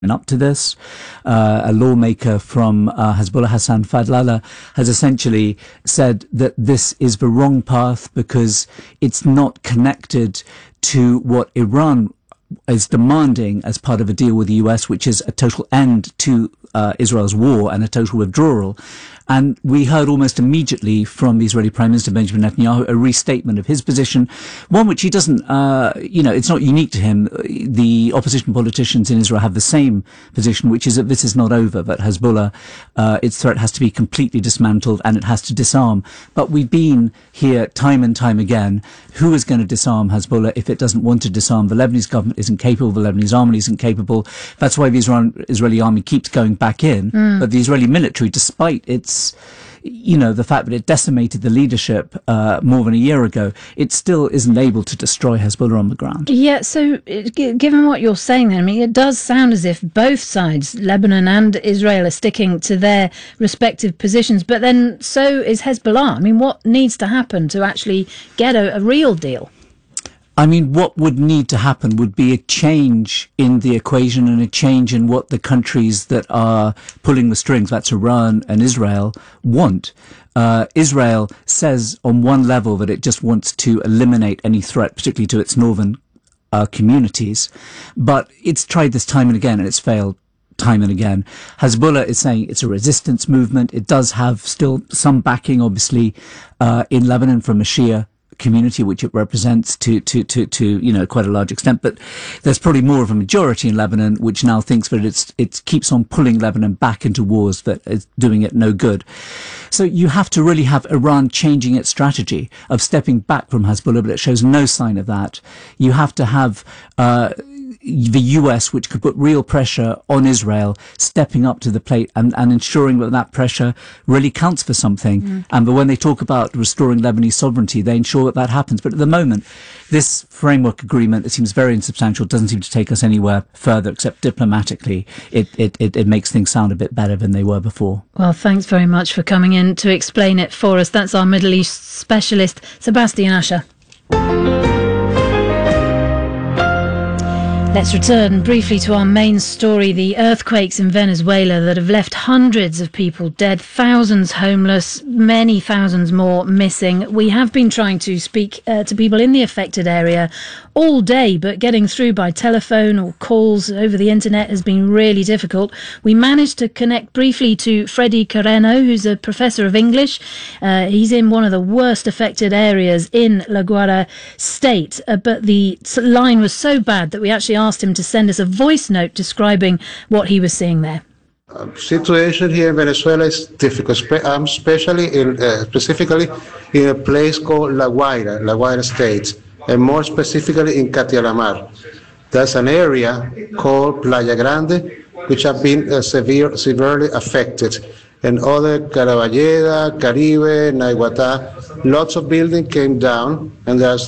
up to this. A lawmaker from Hezbollah, Hassan Fadlallah, has essentially said that this is the wrong path because it's not connected to what Iran is demanding as part of a deal with the US, which is a total end to Israel's war and a total withdrawal. And we heard almost immediately from the Israeli Prime Minister Benjamin Netanyahu a restatement of his position, one which he doesn't, it's not unique to him. The opposition politicians in Israel have the same position, which is that this is not over, that Hezbollah, its threat has to be completely dismantled and it has to disarm. But we've been here time and time again. Who is going to disarm Hezbollah if it doesn't want to disarm? The Lebanese government isn't capable. The Lebanese army isn't capable. That's why the Israeli army keeps going back in. But the Israeli military, despite its the fact that it decimated the leadership more than a year ago, it still isn't able to destroy Hezbollah on the ground. Yeah, so given what you're saying then, I mean, it does sound as if both sides, Lebanon and Israel, are sticking to their respective positions, but then so is Hezbollah. I mean, what needs to happen to actually get a real deal? I mean, what would need to happen would be a change in the equation and a change in what the countries that are pulling the strings, that's Iran and Israel, want. Israel says on one level that it just wants to eliminate any threat, particularly to its northern communities. But it's tried this time and again and it's failed time and again. Hezbollah is saying it's a resistance movement. It does have still some backing, obviously, in Lebanon from a Shia community, which it represents to quite a large extent, but there's probably more of a majority in Lebanon which now thinks that it keeps on pulling Lebanon back into wars that is doing it no good. So you have to really have Iran changing its strategy of stepping back from Hezbollah, but it shows no sign of that. You have to have the US, which could put real pressure on Israel, stepping up to the plate and ensuring that pressure really counts for something. But when they talk about restoring Lebanese sovereignty, they ensure that happens. But at the moment, this framework agreement, it seems very insubstantial, doesn't seem to take us anywhere further except diplomatically. It makes things sound a bit better than they were before. Well, thanks very much for coming in to explain it for us. That's our Middle East specialist, Sebastian Asher. Let's return briefly to our main story, the earthquakes in Venezuela that have left hundreds of people dead, thousands homeless, many thousands more missing. We have been trying to speak to people in the affected area all day, but getting through by telephone or calls over the internet has been really difficult. We managed to connect briefly to Freddy Carreno, who's a professor of English. He's in one of the worst affected areas in La Guaira state, but the line was so bad that we actually asked him to send us a voice note describing what he was seeing there. Situation here in Venezuela is difficult, specifically in a place called La Guaira State, and more specifically in Catialamar. There's an area called Playa Grande, which have been severely affected, and other Caraballeda, Caribe, Naiguatá. Lots of buildings came down, and there's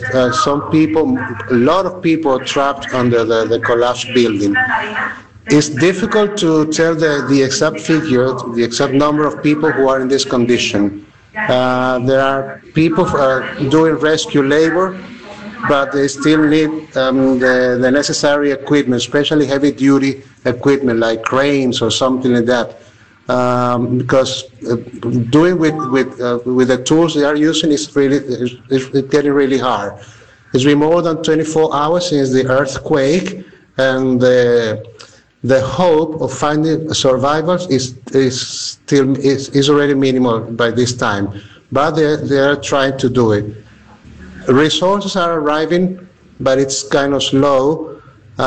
a lot of people trapped under the collapsed building. It's difficult to tell the exact figure, the exact number of people who are in this condition. There are people doing rescue labor, but they still need the necessary equipment, especially heavy-duty equipment like cranes or something like that. Because doing with the tools they are using is getting really hard. It's been more than 24 hours since the earthquake, and the hope of finding survivors is already minimal by this time. But they are trying to do it. Resources are arriving, but it's kind of slow.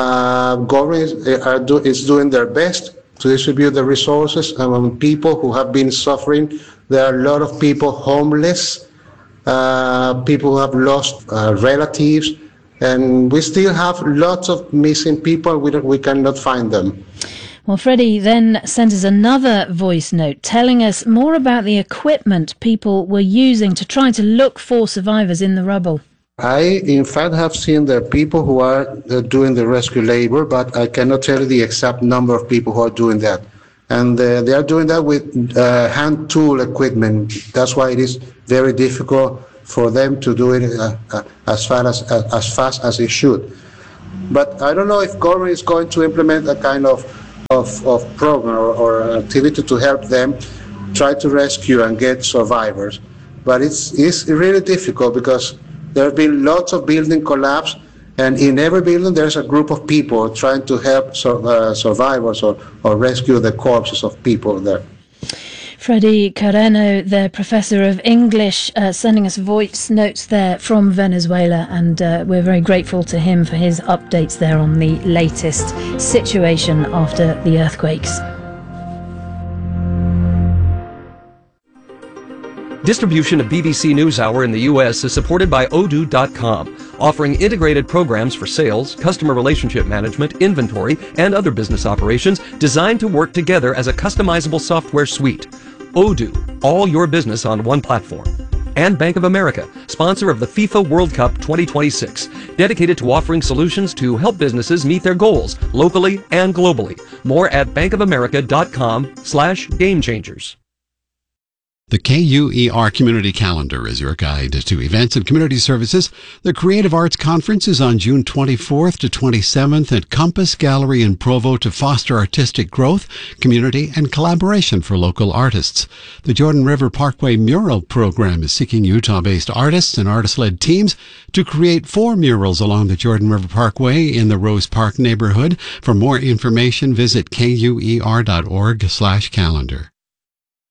Government is doing their best to distribute the resources among people who have been suffering. There are a lot of people homeless, people who have lost relatives, and we still have lots of missing people. We cannot find them. Well, Freddie then sent us another voice note telling us more about the equipment people were using to try to look for survivors in the rubble. I, in fact, have seen the people who are doing the rescue labor, but I cannot tell you the exact number of people who are doing that. And they are doing that with hand tool equipment. That's why it is very difficult for them to do it as fast as it should. But I don't know if government is going to implement a kind of of program or activity to help them try to rescue and get survivors. But it's really difficult because there have been lots of building collapse, and in every building there's a group of people trying to help survivors or rescue the corpses of people there. Freddy Carreno, the professor of English, sending us voice notes there from Venezuela, and we're very grateful to him for his updates there on the latest situation after the earthquakes. Distribution of BBC NewsHour in the U.S. is supported by Odoo.com, offering integrated programs for sales, customer relationship management, inventory, and other business operations designed to work together as a customizable software suite. Odoo, all your business on one platform. And Bank of America, sponsor of the FIFA World Cup 2026, dedicated to offering solutions to help businesses meet their goals locally and globally. More at bankofamerica.com/gamechangers. The KUER Community Calendar is your guide to events and community services. The Creative Arts Conference is on June 24th to 27th at Compass Gallery in Provo to foster artistic growth, community, and collaboration for local artists. The Jordan River Parkway Mural Program is seeking Utah-based artists and artist-led teams to create 4 murals along the Jordan River Parkway in the Rose Park neighborhood. For more information, visit kuer.org/calendar.